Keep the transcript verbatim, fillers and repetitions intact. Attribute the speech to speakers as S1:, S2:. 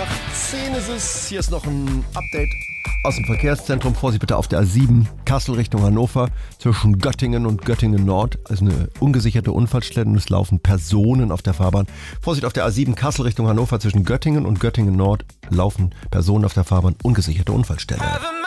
S1: nach zehn ist es. Hier ist noch ein Update aus dem Verkehrszentrum. Vorsicht bitte auf der A sieben, Kassel Richtung Hannover, zwischen Göttingen und Göttingen Nord. Also eine ungesicherte Unfallstelle und es laufen Personen auf der Fahrbahn. Vorsicht auf der A sieben, Kassel Richtung Hannover, zwischen Göttingen und Göttingen Nord laufen Personen auf der Fahrbahn, ungesicherte Unfallstelle.